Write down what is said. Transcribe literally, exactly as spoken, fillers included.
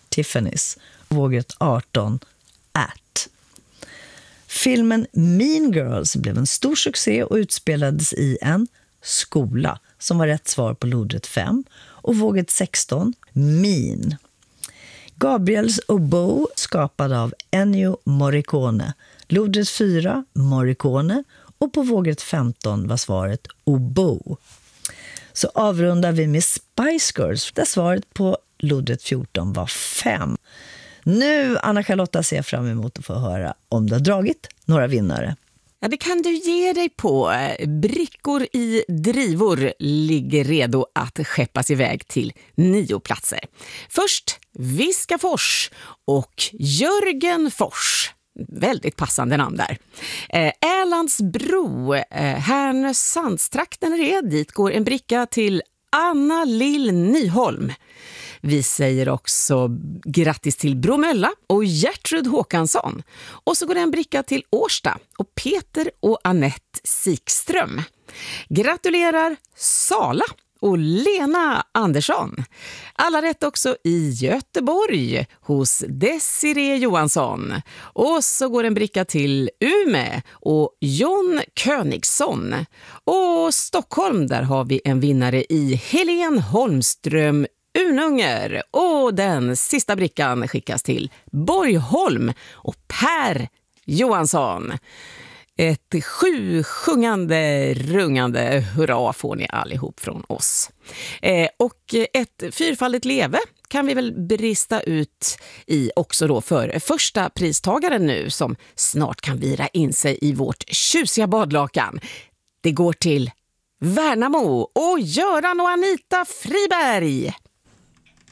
Tiffany's. Vågrätt arton, At. Filmen Mean Girls blev en stor succé och utspelades i en skola, som var rätt svar på lodrätt fem. Och vågrätt sexton, Mean. Gabriels Oboe, skapad av Ennio Morricone. Lodrätt fyra, Morricone. Och på vågrätt femton var svaret Oboe. Så avrundar vi med Spice Girls, där svaret på lodrätt fjorton var fem. Nu, Anna-Charlotta, ser jag fram emot att få höra om du har dragit några vinnare. Ja, det kan du ge dig på. Brickor i drivor ligger redo att skeppas iväg till nio platser. Först Viskafors och Jörgen Fors. Väldigt passande namn där. Eh, Älandsbro, eh, Härnösandstrakten är det. Dit går en bricka till Anna Lill Nyholm. Vi säger också grattis till Bromölla och Gertrud Håkansson. Och så går det en bricka till Årsta och Peter och Annette Sikström. Gratulerar Sala och Lena Andersson. Alla rätt också i Göteborg hos Desiree Johansson. Och så går en bricka till Ume och John Königsson. Och Stockholm, där har vi en vinnare i Helen Holmström Ununger. Och den sista brickan skickas till Borgholm och Per Johansson. Ett sju sjungande, rungande hurra får ni allihop från oss. Eh, och ett fyrfaldigt leve kan vi väl brista ut i också då för första pristagaren nu, som snart kan vira in sig i vårt tjusiga badlakan. Det går till Värnamo och Göran och Anita Friberg.